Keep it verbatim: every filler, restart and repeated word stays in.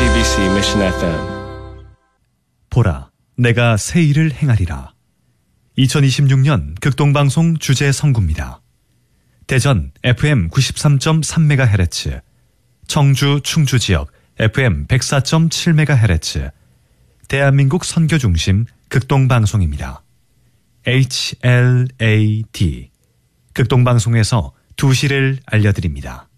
지티비씨 Mission 에프엠. 보라, 내가 새 일을 행하리라. 이천이십육 년 극동방송 주제 선구입니다. 대전 에프엠 구십삼 점 삼 메가헤르츠, 청주 충주 지역 에프엠 백사 점 칠 메가헤르츠, 대한민국 선교 중심 극동방송입니다. 에이치엘에이디, 극동방송에서 두 시를 알려드립니다.